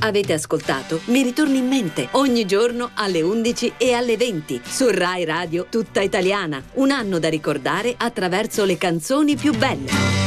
avete ascoltato Mi ritorni in mente ogni giorno alle 11 e alle 20 su Rai Radio Tutta Italiana. Un anno da ricordare attraverso le canzoni più belle.